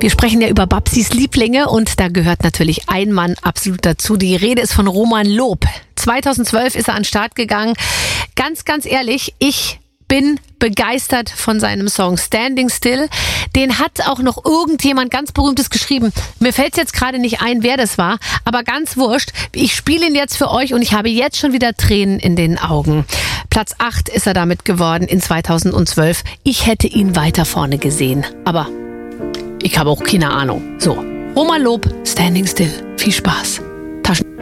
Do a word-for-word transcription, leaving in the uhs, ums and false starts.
Wir sprechen ja über Babsis Lieblinge und da gehört natürlich ein Mann absolut dazu. Die Rede ist von Roman Loob. zweitausendzwölf ist er an den Start gegangen. Ganz, ganz ehrlich, ich bin begeistert von seinem Song Standing Still. Den hat auch noch irgendjemand ganz Berühmtes geschrieben. Mir fällt es jetzt gerade nicht ein, wer das war, aber ganz wurscht. Ich spiele ihn jetzt für euch und ich habe jetzt schon wieder Tränen in den Augen. Platz acht ist er damit geworden in zweitausendzwölf. Ich hätte ihn weiter vorne gesehen, aber ich habe auch keine Ahnung. So, Roman Loob, Standing Still. Viel Spaß. Taschen